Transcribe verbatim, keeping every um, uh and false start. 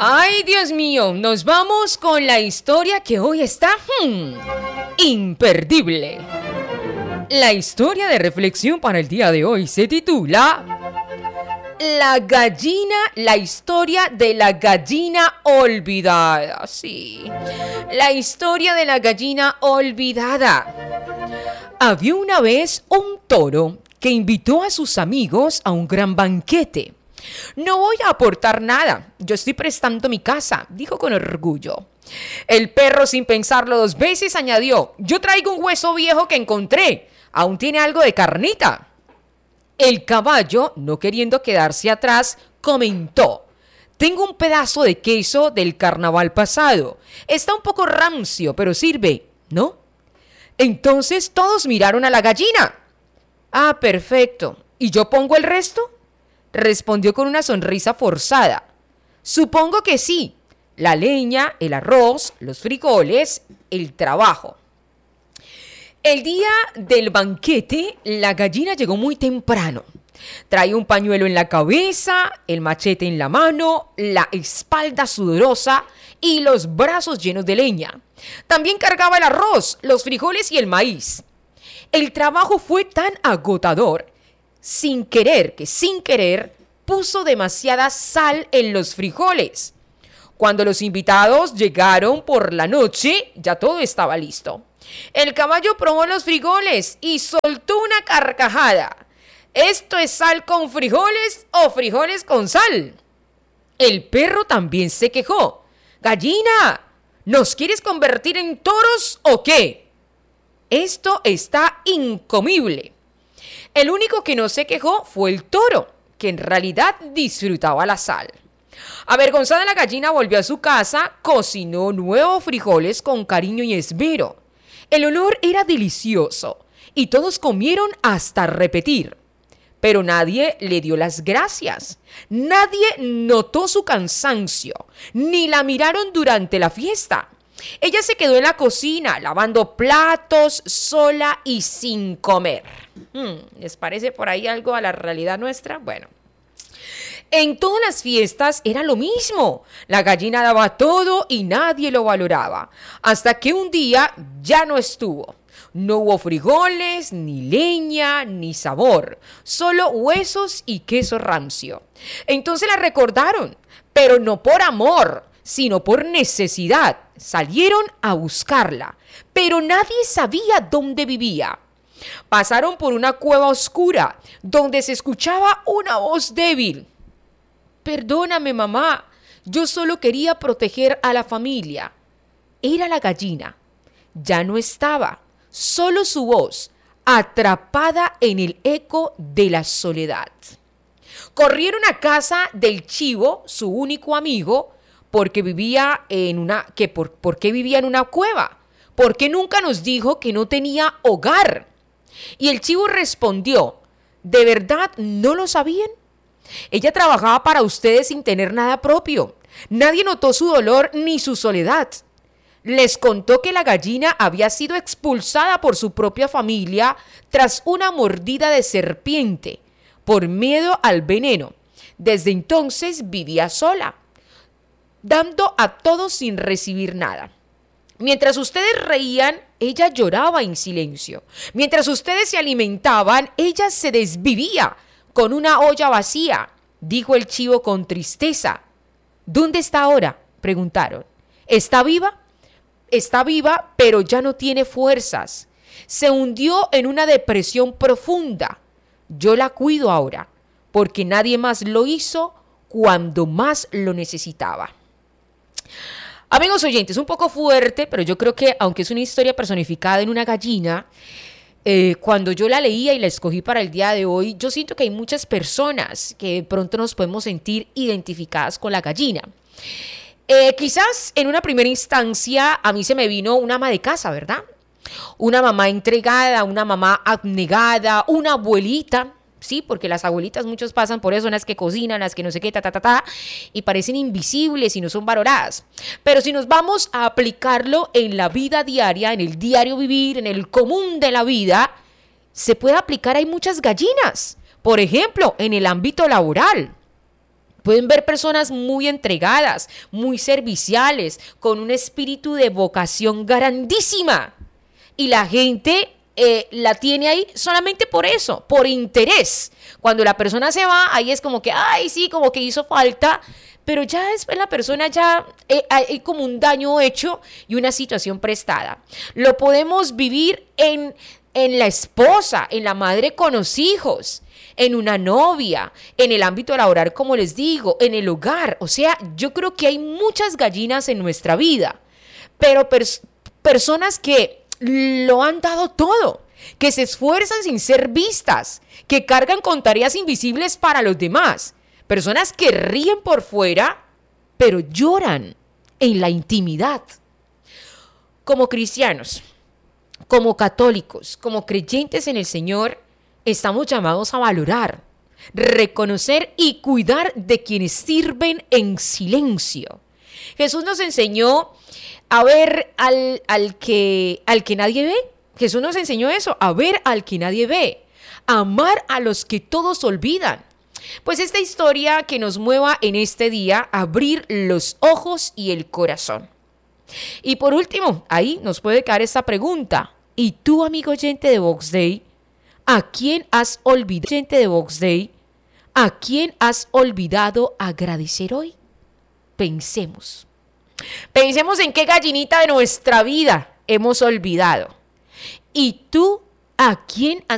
Ay, Dios mío, nos vamos con la historia que hoy está hmm, imperdible. La historia de reflexión para el día de hoy se titula La gallina, la historia de la gallina olvidada. Sí, la historia de la gallina olvidada. Había una vez un toro que invitó a sus amigos a un gran banquete. No voy a aportar nada, yo estoy prestando mi casa, dijo con orgullo. El perro, sin pensarlo dos veces, añadió: yo traigo un hueso viejo que encontré, aún tiene algo de carnita. El caballo, no queriendo quedarse atrás, comentó: tengo un pedazo de queso del carnaval pasado, está un poco rancio, pero sirve, ¿no? Entonces todos miraron a la gallina. Ah, perfecto, ¿y yo pongo el resto?, respondió con una sonrisa forzada. Supongo que sí. La leña, el arroz, los frijoles, el trabajo. El día del banquete, la gallina llegó muy temprano. Traía un pañuelo en la cabeza, el machete en la mano, la espalda sudorosa y los brazos llenos de leña. También cargaba el arroz, los frijoles y el maíz. El trabajo fue tan agotador sin querer, que sin querer, puso demasiada sal en los frijoles. Cuando los invitados llegaron por la noche, ya todo estaba listo. El caballo probó los frijoles y soltó una carcajada. ¿Esto es sal con frijoles o frijoles con sal? El perro también se quejó. Gallina, ¿nos quieres convertir en toros o qué? Esto está incomible. El único que no se quejó fue el toro, que en realidad disfrutaba la sal. Avergonzada, la gallina volvió a su casa, cocinó nuevos frijoles con cariño y esmero. El olor era delicioso y todos comieron hasta repetir. Pero nadie le dio las gracias. Nadie notó su cansancio, ni la miraron durante la fiesta. Ella se quedó en la cocina, lavando platos, sola y sin comer. Hmm, ¿les parece por ahí algo a la realidad nuestra? Bueno, en todas las fiestas era lo mismo. La gallina daba todo y nadie lo valoraba. Hasta que un día ya no estuvo. No hubo frijoles, ni leña, ni sabor. Solo huesos y queso rancio. Entonces la recordaron, pero no por amor, sino por necesidad. Salieron a buscarla, pero nadie sabía dónde vivía. Pasaron por una cueva oscura, donde se escuchaba una voz débil. Perdóname, mamá, yo solo quería proteger a la familia. Era la gallina. Ya no estaba, solo su voz, atrapada en el eco de la soledad. Corrieron a casa del chivo, su único amigo, porque vivía en una, que por, ¿por qué vivía en una cueva? Porque nunca nos dijo que no tenía hogar. Y el chivo respondió: ¿de verdad no lo sabían? Ella trabajaba para ustedes sin tener nada propio. Nadie notó su dolor ni su soledad. Les contó que la gallina había sido expulsada por su propia familia tras una mordida de serpiente, por miedo al veneno. Desde entonces vivía sola, dando a todos sin recibir nada. Mientras ustedes reían, ella lloraba en silencio. Mientras ustedes se alimentaban, ella se desvivía con una olla vacía, dijo el chivo con tristeza. ¿Dónde está ahora?, preguntaron. ¿Está viva? Está viva, pero ya no tiene fuerzas. Se hundió en una depresión profunda. Yo la cuido ahora, porque nadie más lo hizo cuando más lo necesitaba. Amigos oyentes, un poco fuerte, pero yo creo que aunque es una historia personificada en una gallina, eh, cuando yo la leía y la escogí para el día de hoy, yo siento que hay muchas personas que de pronto nos podemos sentir identificadas con la gallina. Eh, quizás en una primera instancia a mí se me vino una ama de casa, ¿verdad? Una mamá entregada, una mamá abnegada, una abuelita. Sí, porque las abuelitas muchos pasan por eso, las que cocinan, las que no sé qué, ta, ta, ta, ta, y parecen invisibles y no son valoradas. Pero si nos vamos a aplicarlo en la vida diaria, en el diario vivir, en el común de la vida, se puede aplicar, hay muchas gallinas. Por ejemplo, en el ámbito laboral. Pueden ver personas muy entregadas, muy serviciales, con un espíritu de vocación grandísima. Y la gente eh, la tiene ahí solamente por eso, por interés. Cuando la persona se va, ahí es como que, ay, sí, como que hizo falta. Pero ya después la persona ya eh, hay como un daño hecho y una situación prestada. Lo podemos vivir en, en la esposa, en la madre con los hijos, en una novia, en el ámbito laboral, como les digo, en el hogar. O sea, yo creo que hay muchas gallinas en nuestra vida, pero pers- personas que lo han dado todo, que se esfuerzan sin ser vistas, que cargan con tareas invisibles para los demás. Personas que ríen por fuera, pero lloran en la intimidad. Como cristianos, como católicos, como creyentes en el Señor, estamos llamados a valorar, reconocer y cuidar de quienes sirven en silencio. Jesús nos enseñó a ver al, al, que, al que nadie ve. Jesús nos enseñó eso, a ver al que nadie ve, a amar a los que todos olvidan. Pues esta historia que nos mueva en este día, abrir los ojos y el corazón. Y por último, ahí nos puede caer esta pregunta. ¿Y tú, amigo oyente de Vox Day, a quién has olvidado, oyente de Vox Day, a quién has olvidado agradecer hoy? Pensemos. Pensemos en qué gallinita de nuestra vida hemos olvidado. ¿Y tú, a quién has